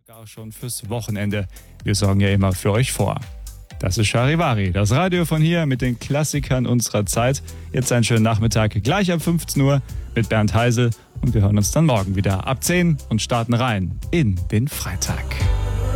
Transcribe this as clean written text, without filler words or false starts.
Auch schon fürs Wochenende. Wir sorgen ja immer für euch vor. Das ist Charivari, das Radio von hier mit den Klassikern unserer Zeit. Jetzt einen schönen Nachmittag, gleich ab 15 Uhr mit Bernd Heisel. Und wir hören uns dann morgen wieder ab 10 und starten rein in den Freitag.